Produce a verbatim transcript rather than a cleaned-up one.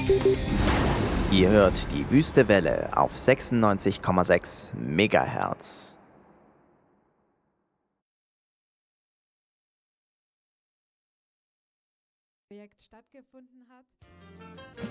Ihr hört die Wüste Welle auf sechsundneunzig Komma sechs Megahertz. Projekt stattgefunden hat.